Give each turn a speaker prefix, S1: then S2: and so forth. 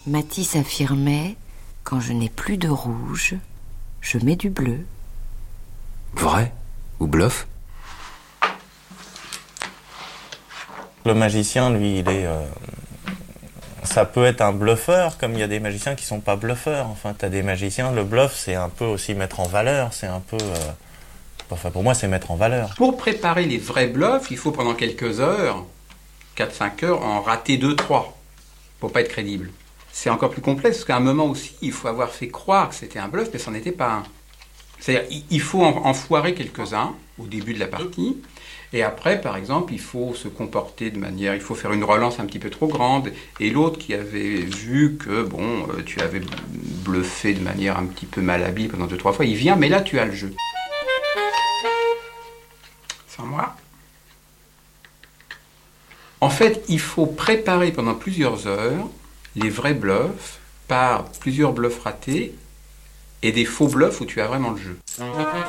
S1: Matisse affirmait « Quand je n'ai plus de rouge, je mets du bleu ».
S2: Vrai ou bluff?
S3: Le magicien, lui, il est... ça peut être un bluffeur, comme il y a des magiciens qui sont pas bluffeurs. Enfin, t'as des magiciens, le bluff, c'est un peu aussi mettre en valeur, c'est un peu... Enfin, pour moi, c'est mettre en valeur.
S4: Pour préparer les vrais bluffs, il faut pendant quelques heures, 4-5 heures, en rater 2-3, pour pas être crédible. C'est encore plus complexe, parce qu'à un moment aussi, il faut avoir fait croire que c'était un bluff, mais ça n'en était pas un. C'est-à-dire, il faut en foirer quelques-uns au début de la partie, et après, par exemple, il faut se comporter de manière... Il faut faire une relance un petit peu trop grande, et l'autre qui avait vu que, bon, tu avais bluffé de manière un petit peu malhabile pendant 2-3 fois, il vient, mais là, tu as le jeu. Sans moi. En fait, il faut préparer pendant plusieurs heures les vrais bluffs par plusieurs bluffs ratés et des faux bluffs où tu as vraiment le jeu.